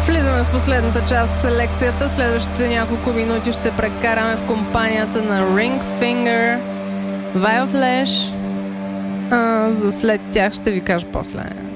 Влизаме в последната част от селекцията. Следващите няколко минути ще прекараме в компанията на Ring Finger, Vioflash. За след тях ще ви кажа после.